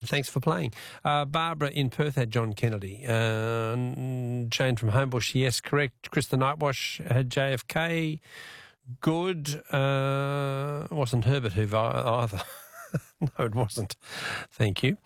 Thanks for playing. Barbara in Perth had John Kennedy. Jane from Homebush, yes, correct. Chris the Nightwash had JFK. Good. Wasn't Herbert Hoover either. No, it wasn't. Thank you.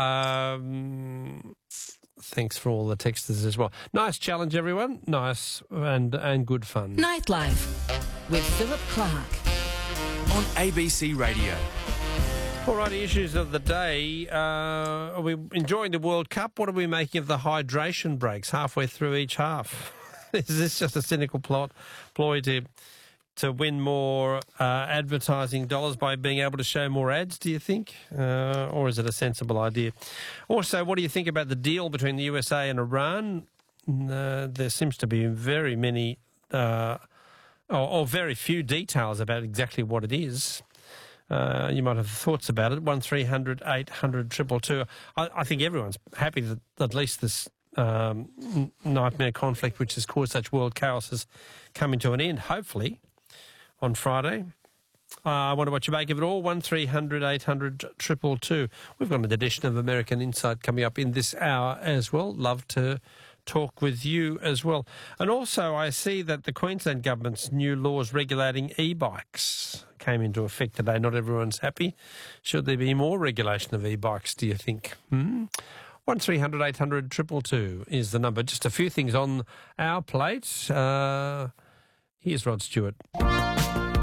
Thanks for all the texters as well. Nice challenge, everyone. Nice and good fun. Nightlife with Philip Clark on ABC Radio. Alrighty, issues of the day. Are we enjoying the World Cup? What are we making of the hydration breaks halfway through each half? Is this just a cynical ploy to win more advertising dollars by being able to show more ads, do you think? Or is it a sensible idea? Also, what do you think about the deal between the USA and Iran? There seems to be very many or very few details about exactly what it is. You might have thoughts about it. 1300 800 222. I think everyone's happy that at least this nightmare conflict which has caused such world chaos is coming to an end, hopefully, on Friday. I wonder what you make of it all. 1300 800 222. We've got an edition of American Insight coming up in this hour as well. Love to talk with you as well. And also I see that the Queensland government's new laws regulating e-bikes came into effect today. Not everyone's happy. Should there be more regulation of e-bikes, do you think? 1300 800 222 is the number. Just a few things on our plate. Here's Rod Stewart.